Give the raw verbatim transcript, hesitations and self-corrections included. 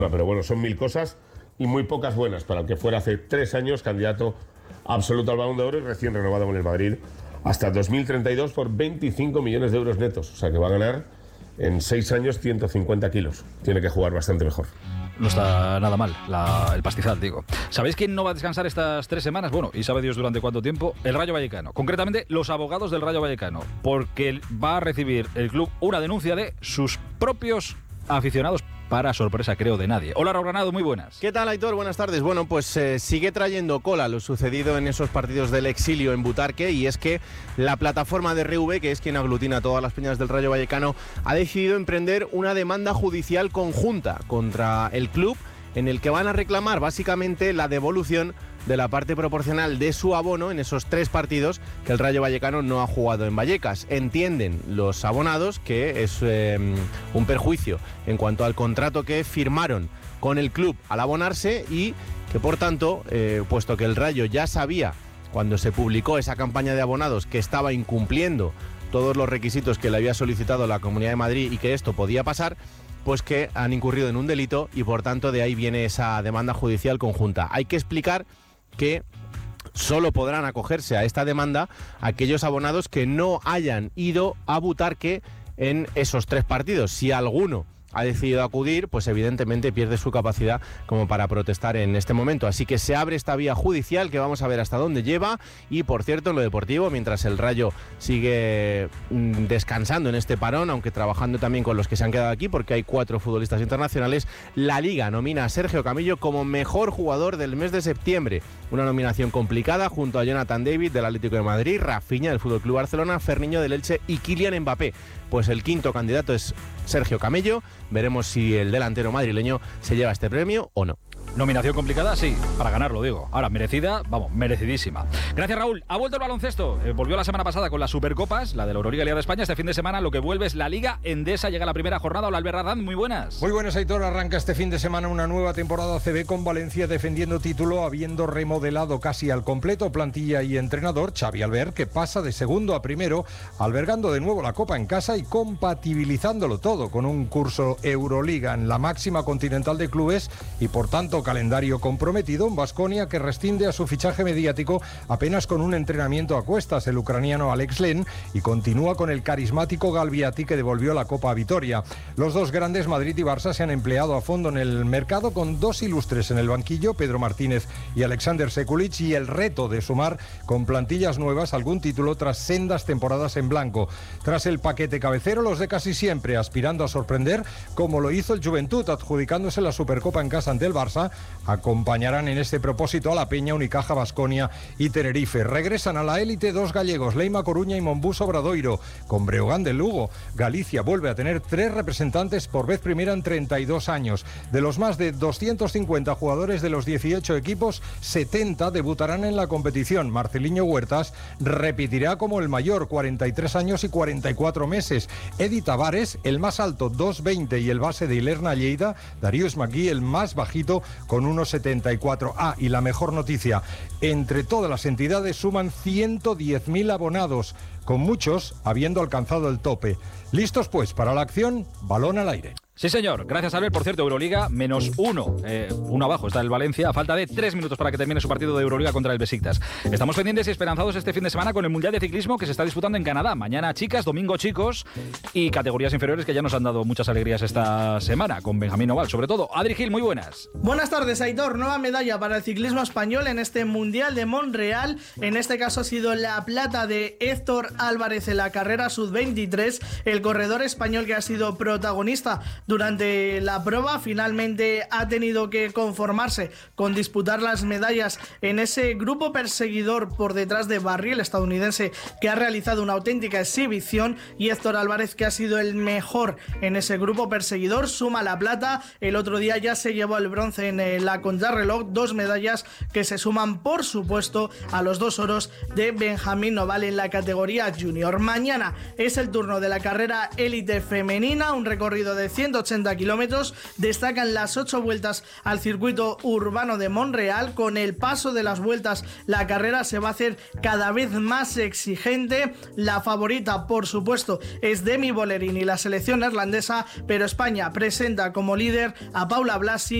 Pero bueno, son mil cosas y muy pocas buenas para el que fuera hace tres años candidato absoluto al Balón de Oro y recién renovado con el Madrid hasta dos mil treinta y dos por veinticinco millones de euros netos. O sea que va a ganar en seis años ciento cincuenta kilos. Tiene que jugar bastante mejor. No está nada mal la, el pastizal, digo. ¿Sabéis quién no va a descansar estas tres semanas? Bueno, y sabe Dios durante cuánto tiempo. El Rayo Vallecano. Concretamente, los abogados del Rayo Vallecano. Porque va a recibir el club una denuncia de sus propios aficionados, para sorpresa creo de nadie. Hola, Raúl Granado, muy buenas. ¿Qué tal, Aitor? Buenas tardes. Bueno, pues eh, sigue trayendo cola lo sucedido en esos partidos del exilio en Butarque, y es que la plataforma de R V, que es quien aglutina a todas las peñas del Rayo Vallecano, ha decidido emprender una demanda judicial conjunta contra el club, en el que van a reclamar básicamente la devolución de la parte proporcional de su abono en esos tres partidos que el Rayo Vallecano no ha jugado en Vallecas. Entienden los abonados que es eh, un perjuicio en cuanto al contrato que firmaron con el club al abonarse, y que por tanto, eh, puesto que el Rayo ya sabía cuando se publicó esa campaña de abonados que estaba incumpliendo todos los requisitos que le había solicitado la Comunidad de Madrid y que esto podía pasar, pues que han incurrido en un delito, y por tanto de ahí viene esa demanda judicial conjunta. Hay que explicar que solo podrán acogerse a esta demanda aquellos abonados que no hayan ido a Butarque en esos tres partidos. Si alguno ha decidido acudir, pues evidentemente pierde su capacidad como para protestar en este momento. Así que se abre esta vía judicial que vamos a ver hasta dónde lleva. Y por cierto, en lo deportivo, mientras el Rayo sigue mmm, descansando en este parón, aunque trabajando también con los que se han quedado aquí, porque hay cuatro futbolistas internacionales, la Liga nomina a Sergio Camillo como mejor jugador del mes de septiembre. Una nominación complicada junto a Jonathan David del Atlético de Madrid, Rafinha del F C Barcelona, Ferniño del Elche y Kylian Mbappé. Pues el quinto candidato es Sergio Camello. Veremos si el delantero madrileño se lleva este premio o no. Nominación complicada, sí, para ganarlo, digo. Ahora, merecida, vamos, merecidísima. Gracias, Raúl. Ha vuelto el baloncesto. Eh, volvió la semana pasada con las Supercopas, la de la Euroliga y Liga de España. Este fin de semana lo que vuelve es la Liga Endesa. Llega la primera jornada. Hola, Albert Radán, muy buenas. Muy buenas, Aitor. Arranca este fin de semana una nueva temporada A C B con Valencia defendiendo título, habiendo remodelado casi al completo plantilla y entrenador. Xavi Albert, que pasa de segundo a primero, albergando de nuevo la Copa en casa y compatibilizándolo todo con un curso Euroliga en la máxima continental de clubes y, por tanto, calendario comprometido. Un Baskonia que rescinde a su fichaje mediático apenas con un entrenamiento a cuestas, el ucraniano Alex Len, y continúa con el carismático Galviati, que devolvió la Copa a Vitoria. Los dos grandes, Madrid y Barça, se han empleado a fondo en el mercado con dos ilustres en el banquillo, Pedro Martínez y Alexander Sekulic, y el reto de sumar con plantillas nuevas algún título tras sendas temporadas en blanco. Tras el paquete cabecero, los de casi siempre, aspirando a sorprender, como lo hizo el Juventud, adjudicándose la Supercopa en casa ante el Barça, acompañarán en este propósito a la Peña, Unicaja, Baskonia y Tenerife. Regresan a la élite dos gallegos, Leima Coruña y Monbus Obradoiro. Con Breogán de Lugo, Galicia vuelve a tener tres representantes por vez primera en treinta y dos años. De los más de doscientos cincuenta jugadores de los dieciocho equipos, setenta debutarán en la competición. Marceliño Huertas repetirá como el mayor, cuarenta y tres años y cuarenta y cuatro meses. Edi Tavares, el más alto, dos veinte, y el base de Ilerna Lleida, Darius McGee, el más bajito, con uno setenta y cuatro. Ah, y la mejor noticia, entre todas las entidades suman ciento diez mil abonados, con muchos habiendo alcanzado el tope. ¿Listos pues para la acción? Balón al aire. Sí, señor. Gracias, Albert. Por cierto, Euroliga, menos uno. Eh, uno abajo está el Valencia, a falta de tres minutos para que termine su partido de Euroliga contra el Besiktas. Estamos pendientes y esperanzados este fin de semana con el Mundial de Ciclismo que se está disputando en Canadá. Mañana chicas, domingo chicos, y categorías inferiores que ya nos han dado muchas alegrías esta semana, con Benjamín Oval, sobre todo. Adri Gil, muy buenas. Buenas tardes, Aitor. Nueva medalla para el ciclismo español en este Mundial de Montreal. En este caso ha sido la plata de Héctor Álvarez en la carrera sub veintitrés, el corredor español que ha sido protagonista durante la La prueba. Finalmente ha tenido que conformarse con disputar las medallas en ese grupo perseguidor por detrás de Barry, el estadounidense, que ha realizado una auténtica exhibición, y Héctor Álvarez, que ha sido el mejor en ese grupo perseguidor, suma la plata. El otro día ya se llevó el bronce en la contrarreloj, dos medallas que se suman, por supuesto, a los dos oros de Benjamín Oval en la categoría junior. Mañana es el turno de la carrera élite femenina, un recorrido de ciento ciento ochenta kilómetros. Destacan las ocho vueltas al circuito urbano de Montreal. Con el paso de las vueltas, la carrera se va a hacer cada vez más exigente. La favorita, por supuesto, es Demi Bollerini, la selección neerlandesa, pero España presenta como líder a Paula Blasi